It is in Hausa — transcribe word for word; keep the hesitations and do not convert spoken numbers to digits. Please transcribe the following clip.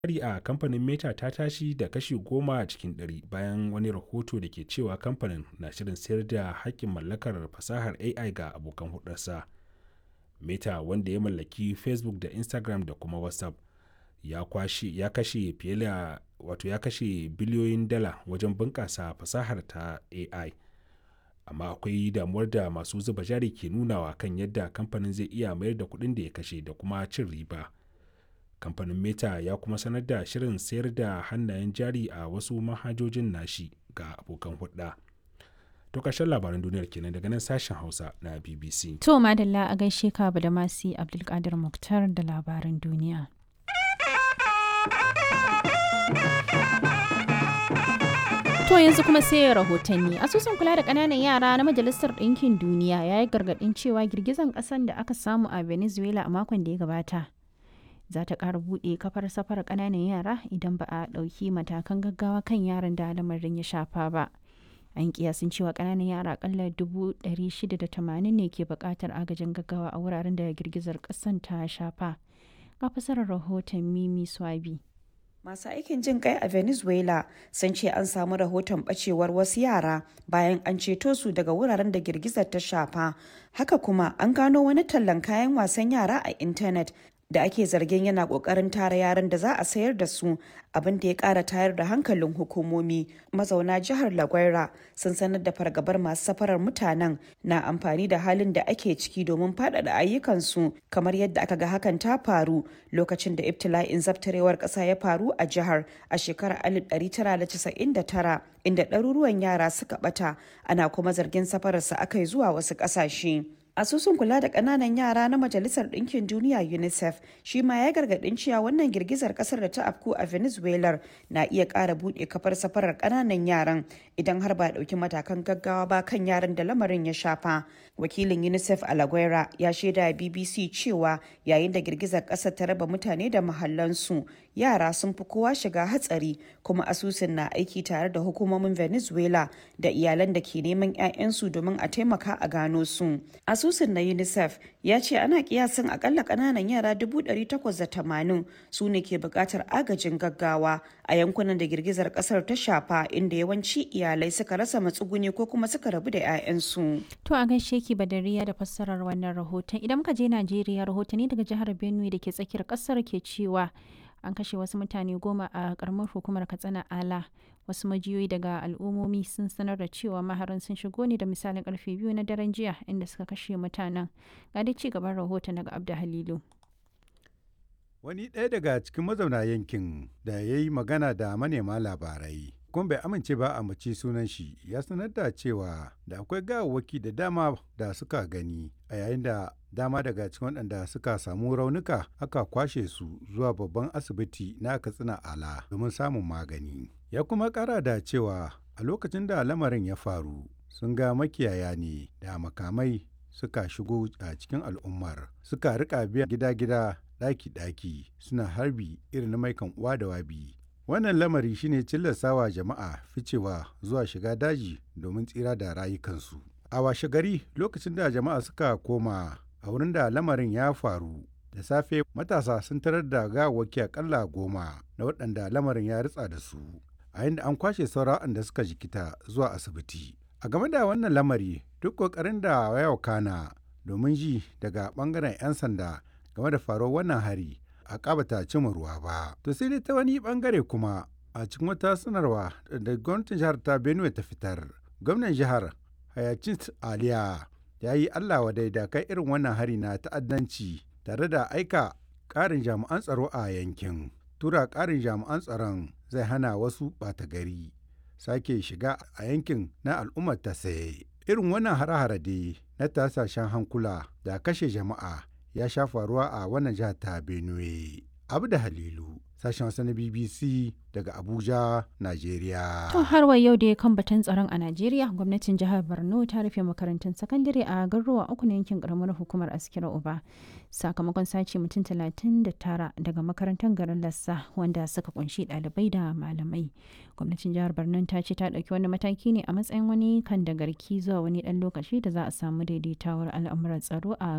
jari a kamfanin Meta ta tashi da kashi goma cikin ɗari bayan wani rahoto da ke cewa kamfanin na shirin sayar da haƙƙin mallakar fasahar A I ga abokan hulɗarsa. Meta, wanda ya mallaki Facebook da Instagram da kuma WhatsApp, ya kwashe ya kashe fiye da wato ya kashe biliyoyin dala wajen bunƙasa fasahar ta A I. Amma akwai damuwar da masu zuba jari ke nunawa kan yadda kamfanin zai iya mayar da kuɗin da ya kashe da kuma cin riba. Kamfanin Meta ya kuma sanar da shirin sayar da hannayen jari a wasu manhajojin nashi ga abokan hulɗa. To ƙarshen labaran duniyar kenan daga nan sashen Hausa na B B C. To madalla a gaishe ka da masi Abdulkadir Muktar da labaran duniya. To yanzu kuma sai rahotanni. Asusun kula da ƙananan yara na Majalisar Ɗinkin Duniya ya yi gargaɗin cewa girgizan ƙasan da aka samu a Venezuela a makon da ya gabata za ta ƙara buɗe kafar safarar ƙananan yara idan ba a ɗauki matakan gaggawa kan yaran da lamarin ya shafa ba. An kiyasin cewa ƙananan yara akalla dubu ɗari shida da tamanin ne ke buƙatar agajin gaggawa a wuraren da girgizar ƙasan ta shafa. Ga fasarar rahoton Mimi Swabi. Masu aikin jin kai a Venezuela sun ce an samu rahoton bacewar wasu yara bayan an ceto su daga wuraren da girgizar ta shafa. Haka kuma an gano wani tallan kayan wasan yara a intanet da ake zargin yana kokarin tara yaran da za a sayar da su, abin da ya kara tayar da hankalin hukumomi. Mazauna jihar La Guaira sun sanar da fargabar masu safarar mutanen na amfani da halin da ake ciki domin faɗaɗa ayyukansu, kamar yadda aka ga hakan ta faru lokacin da ibtila'in zabtarewar ƙasa ya faru a jihar a shekarar alif ɗari tara da casa'in da tara, inda ɗaruruwan yara suka ɓata, ana kuma zargin safararsa aka yi zuwa wasu ƙasashe. Asusun kula da ƙananan yara na Majalisar Ɗinkin Duniya UNICEF shi ma ya gargaɗin cewa wannan girgizar ƙasar da ta afku a Venezuela na iya ƙara buɗe kafar safarar ƙananan yaran idan har ba a ɗauki matakan gaggawa ba kan yaran da lamarin ya shafa. Wakilin UNICEF a La Guaira ya shaida B B C cewa yayin da girgizar ƙasar ta raba mutane da mahallansu, yara sun fi kowa shiga hatsari, kuma asusun na aiki tare da hukumomin Venezuela da iyalan da ke neman 'ya'yansu domin a taimaka a gano su. Asusun na UNICEF ya ce ana kiyasin akalla kananan yara dubu ɗari takwas da tamanin su ne ke buƙatar agajin gaggawa a yankunan da girgizar ƙasar ta shafa, inda yawanci iyalai suka rasa matsuguni ko kuma suka rabu da 'ya'yansu. To a gaishe ki Badariya da fassarar wannan rahoton. Idan muka je Najeriya, rahotanni daga jihar Benue da ke tsakiyar ƙasar ke cewa an kashe wasu mutane goma a karamar hukumar Katsina Ala. Wasu majiyoyi daga al'ummomi sun sanar da cewa maharan sun shigo ne da misalin karfe biyu na daren jiya, inda suka kashe mutanen. Ga dai ci gaban rahoton daga Abda Halilu. Wani ɗaya daga cikin mazauna yankin da ya yi magana da manema labarai kuma bai amince ba a mace sunan shi, ya sanar da cewa da akwai gawawwaki da dama da suka gani, a yayin da dama daga cikin waɗanda suka samu raunuka aka kwashe su zuwa babban asibiti na Katsina Ala domin samun magani. Ya kuma ƙara da cewa a lokacin da lamarin ya faru sun ga makiyaya ne da makamai suka shigo a cikin al'ummar, suka rika biya gida-gida, ɗaki-ɗaki, suna harbi irin na maikan uwa da wabi. Wannan lamari shine cillasawa jama'a ficewa zuwa shiga daji domin tsira da rayukansu. A washe gari, lokacin da jama'a suka koma a wurin da lamarin ya faru da safe, matasa sun tarar da gawawwaki akalla goma na waɗanda lamarin ya ritsa da su, a yadda an kwashe sauran waɗanda suka jikita zuwa asibiti. A game da wannan lamari, duk ƙoƙarin da ya wakana domin ji daga ɓangaren 'yan sanda game da faruwar wannan hari a ƙabata cimma ruwa ba. To sai dai ta wani ɓangare kuma, a cikin wata sanarwa da gwamnatin jihar ta Benue ta fitar, gwamnan jihar Hayacint Aliya ya yi Allah wadai da kai irin wannan hari na ta'addanci, tare da aika ƙarin jami'an tsaro a yankin. Tura ƙarin jami'an tsaron zai hana wasu ɓata gari sake shiga a yankin na al'ummar ta saye. Irin wannan hare-hare dai na tasashen hankula da kashe jama'a ya sha faruwa a wannan jihar ta Benue. Abda Halilu, sashen Hausa na B B C daga Abuja, Najeriya. To har wa yau da ya kan batun tsaron a Najeriya, gwamnatin jihar Borno ta rufe makarantun sakandare a garuruwa uku na yankin karamar hukumar Askira Uba sakamakon sace mutum talatin da tara daga makarantar garin Lassa, wanda suka kunshi ɗalibai da malamai. Gwamnatin jihar Borno ta ce ta ɗauki wani mataki ne a matsayin wani kan da garki zuwa wani ɗan lokaci da za a samu daidaitawar al'amuran tsaro a